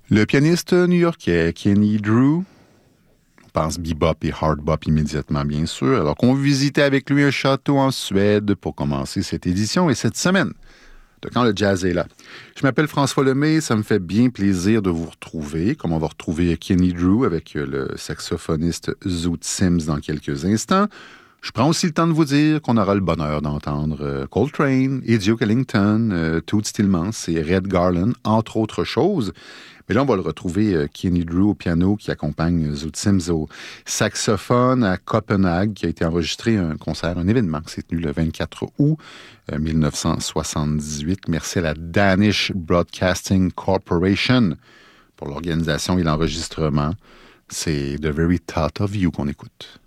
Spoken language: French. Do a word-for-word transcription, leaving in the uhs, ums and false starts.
Le pianiste new-yorkais Kenny Drew, on pense bebop et hard bop immédiatement, bien sûr, alors qu'on visitait avec lui un château en Suède pour commencer cette édition et cette semaine de Quand le jazz est là. Je m'appelle François Lemay, ça me fait bien plaisir de vous retrouver, comme on va retrouver Kenny Drew avec le saxophoniste Zoot Sims dans quelques instants. Je prends aussi le temps de vous dire qu'on aura le bonheur d'entendre Coltrane et Duke Ellington, euh, Toots Thielemans et Red Garland, entre autres choses. Mais là, on va le retrouver, euh, Kenny Drew au piano, qui accompagne Zoot Sims au saxophone à Copenhague, qui a été enregistré un concert, un événement qui s'est tenu le vingt-quatre août euh, dix-neuf cent soixante-dix-huit. Merci à la Danish Broadcasting Corporation pour l'organisation et l'enregistrement. C'est The Very Thought of You qu'on écoute.